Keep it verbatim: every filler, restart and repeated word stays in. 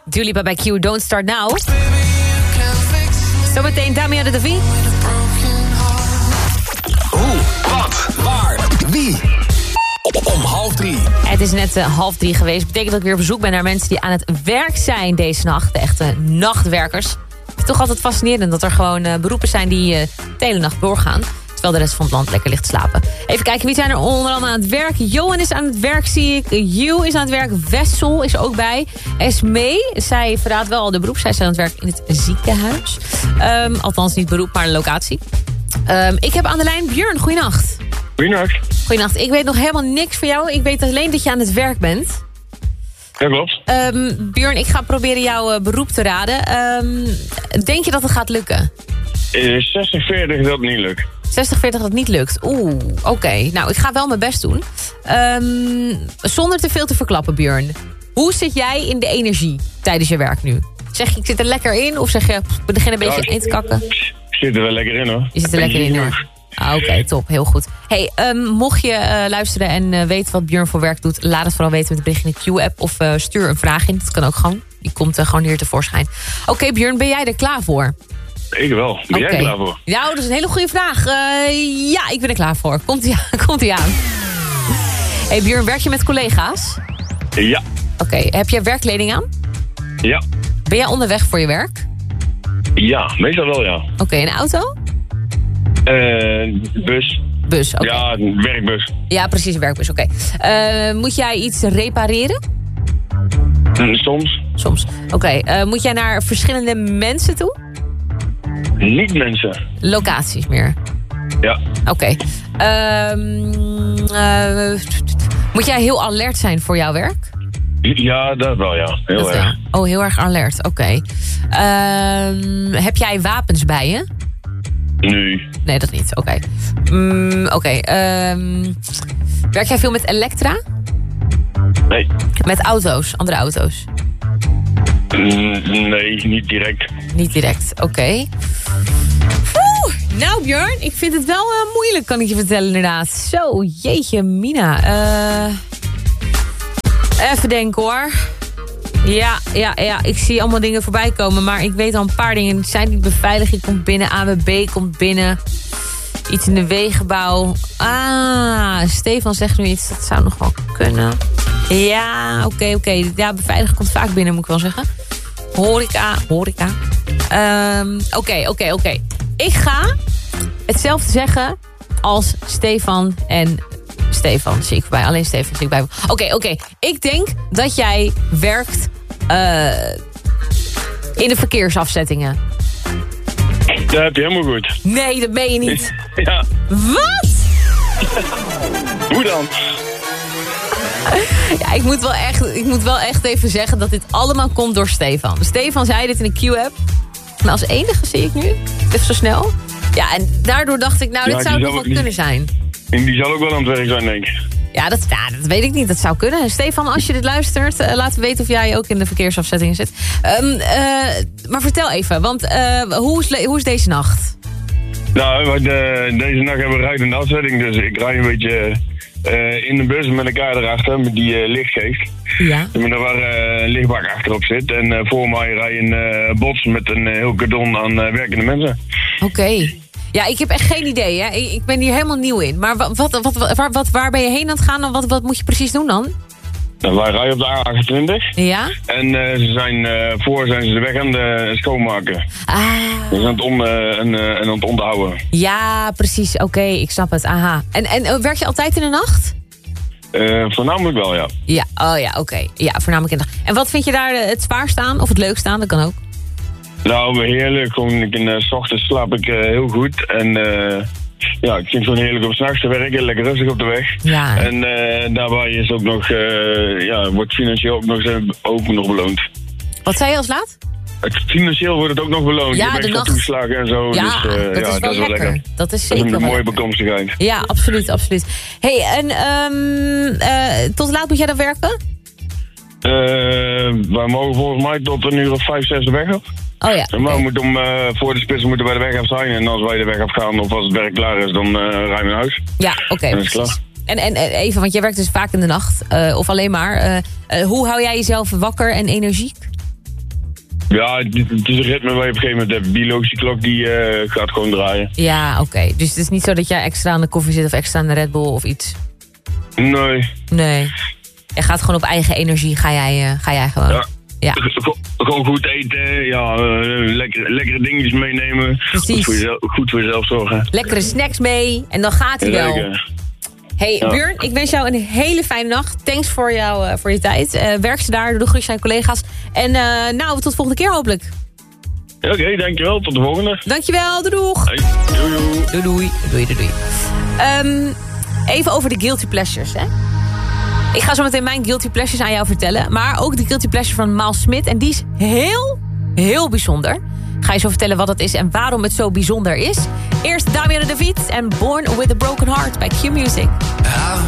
Dua Lipa bij Q, Don't Start Now. Zometeen Damien de Davie. Hoe, wat, waar, wie? Om half drie. Het is net uh, half drie geweest. Betekent dat ik weer op bezoek ben naar mensen die aan het werk zijn deze nacht. De echte nachtwerkers. Het is toch altijd fascinerend dat er gewoon uh, beroepen zijn die uh, de hele nacht doorgaan. Terwijl de rest van het land lekker ligt te slapen. Even kijken, wie zijn er onder andere aan het werk? Johan is aan het werk, zie ik. Ju is aan het werk. Wessel is ook bij. Esmee, zij verraadt wel al de beroep. Zij is aan het werk in het ziekenhuis. Um, althans niet beroep, maar locatie. Um, ik heb aan de lijn Björn. Goeienacht. Goeienacht. Goeienacht. Ik weet nog helemaal niks van jou. Ik weet alleen dat je aan het werk bent. Ja, klopt. Um, Björn, ik ga proberen jouw uh, beroep te raden. Um, denk je dat het gaat lukken? Uh, zestig veertig dat het niet lukt. zestig veertig dat het niet lukt. Oeh, oké. Okay. Nou, ik ga wel mijn best doen. Um, zonder te veel te verklappen, Björn. Hoe zit jij in de energie tijdens je werk nu? Zeg je, ik zit er lekker in? Of zeg je, ik begin een beetje ja, in te kakken? Ik zit er wel lekker in, hoor. Je zit er lekker in, hoor. Ah, oké, okay, top. Heel goed. Hey, um, mocht je uh, luisteren en uh, weten wat Björn voor werk doet... laat het vooral weten met de bericht in de Q-app... of uh, stuur een vraag in. Dat kan ook gewoon. Die komt uh, gewoon hier tevoorschijn. Oké, okay, Björn, ben jij er klaar voor? Ik wel. Ben okay. jij er klaar voor? Ja, dat is een hele goede vraag. Uh, ja, ik ben er klaar voor. Komt-ie aan. Komt-ie aan. Hey Björn, werk je met collega's? Ja. Oké, okay, heb jij werkkleding aan? Ja. Ben jij onderweg voor je werk? Ja, meestal wel, ja. Oké, okay, een auto? Uh, bus. Bus, oké. Okay. Ja, een werkbus. Ja, precies, een werkbus, oké. Okay. Uh, moet jij iets repareren? Mm, soms. Soms, oké. Okay. Uh, moet jij naar verschillende mensen toe? Niet mensen. Locaties meer? Ja. Oké. Okay. Um, uh, moet jij heel alert zijn voor jouw werk? Ja, dat wel, ja. Heel dat erg. Wel. Oh, heel erg alert, oké. Okay. Um, heb jij wapens bij je? Nee. Nee, dat niet, oké. Okay. Um, oké. Okay. Um, werk jij veel met Elektra? Nee. Met auto's, andere auto's? Mm, nee, niet direct. Niet direct, oké. Okay. Nou Björn, ik vind het wel uh, moeilijk, kan ik je vertellen inderdaad. Zo, jeetje mina. Uh, even denken hoor. Ja, ja, ja, ik zie allemaal dingen voorbij komen. Maar ik weet al een paar dingen. Zijn die beveiliging komt binnen, A W B komt binnen. Iets in de wegenbouw. Ah, Stefan zegt nu iets, dat zou nog wel kunnen. Ja, oké, okay, oké. Okay. Ja, beveiliging komt vaak binnen, moet ik wel zeggen. Horeca, horeca. Um, oké, oké, oké. Ik ga hetzelfde zeggen als Stefan en Stefan zie ik voorbij. Alleen Stefan zie ik bij. Oké, okay, oké. Okay. Ik denk dat jij werkt uh, in de verkeersafzettingen. Dat heb je helemaal goed. Nee, dat meen je niet. Ja. Wat? Hoe dan? Ja, ik moet, wel echt, ik moet wel echt even zeggen dat dit allemaal komt door Stefan. Stefan zei dit in de Q-app. Maar als enige zie ik nu. Even zo snel. Ja, en daardoor dacht ik, nou, ja, dit zou toch wel niet kunnen zijn. En die zal ook wel aan het werk zijn, denk ik. Ja dat, ja, dat weet ik niet. Dat zou kunnen. Stefan, als je dit luistert, uh, laat weten of jij ook in de verkeersafzettingen zit. Um, uh, maar vertel even, want uh, hoe, is, hoe is deze nacht? Nou, de, deze nacht hebben we rijdende afzetting. Dus ik rij een beetje uh, in de bus met elkaar erachter, met die uh, licht geeft. Ja. Met waar uh, een lichtbak achterop zit. En uh, voor mij rij een uh, bots met een uh, heel cordon aan uh, werkende mensen. Oké. Okay. Ja, ik heb echt geen idee. Hè. Ik ben hier helemaal nieuw in. Maar wat, wat, wat, waar, wat, waar ben je heen aan het gaan? Wat, wat moet je precies doen dan? Nou, wij rijden op de A achtentwintig. Ja? En uh, ze zijn, uh, voor zijn ze de weg aan het schoonmaken. Ah. Ze zijn aan het, on, uh, en, uh, en aan het onderhouden. Ja, precies. Oké, okay, ik snap het. Aha. En, en uh, werk je altijd in de nacht? Uh, voornamelijk wel, ja. Ja, oh ja, oké. Okay. Ja, voornamelijk in de nacht. En wat vind je daar het zwaarst aan? Of het leukst aan? Dat kan ook. Nou, heerlijk. Gewoon in de uh, ochtends slaap ik uh, heel goed. En uh, ja, ik vind het gewoon heerlijk om 's nachts te werken. Lekker rustig op de weg. Ja. En uh, daarbij is ook nog, uh, ja, wordt financieel ook nog, ook nog beloond. Wat zei je als laat? Het, financieel wordt het ook nog beloond. Ja, je de nacht. Toeslagen en zo. Ja, dus, uh, dat, ja is wel dat is wel lekker. lekker. Dat is zeker dat is een mooie lekker. bekomstigheid. Ja, absoluut, absoluut. Hey, en um, uh, tot laat moet jij dan werken? Uh, wij mogen volgens mij tot een uur of vijf, zes de weg op. Oh ja. En wij okay. moeten om, uh, voor de spits moeten wij de weg af zijn. En als wij de weg af gaan of als het werk klaar is, dan uh, rijden we naar huis. Ja, oké. Okay, en is klaar. En, en even, want jij werkt dus vaak in de nacht. Uh, of alleen maar. Uh, uh, hoe hou jij jezelf wakker en energiek? Ja, het, het is een ritme waar je op een gegeven moment hebt. De biologische klok die uh, gaat gewoon draaien. Ja, oké. Okay. Dus het is niet zo dat jij extra aan de koffie zit of extra aan de Red Bull of iets? Nee. Nee. Je gaat gewoon op eigen energie, ga jij, uh, ga jij gewoon. Ja. Ja. Gewoon goed eten, ja, uh, lekker, lekkere dingetjes meenemen. Precies. Goed voor, jezelf, goed voor jezelf zorgen. Lekkere snacks mee en dan gaat hij wel. Lekker. Hey ja. Björn, ik wens jou een hele fijne nacht. Thanks voor, jou, uh, voor je tijd. Uh, werk ze daar, doe de groetjes aan je collega's. En uh, nou, tot de volgende keer hopelijk. Oké, okay, dankjewel. Tot de volgende. Dankjewel, doei doeg. Hey, doei doei. Doei doei. Doei doei. doei. Um, even over de guilty pleasures, hè. Ik ga zo meteen mijn guilty pleasures aan jou vertellen. Maar ook de guilty pleasure van Miles Smith. En die is heel, heel bijzonder. Ik ga je zo vertellen wat het is en waarom het zo bijzonder is. Eerst Damian de David en Born With A Broken Heart bij Q Music. I've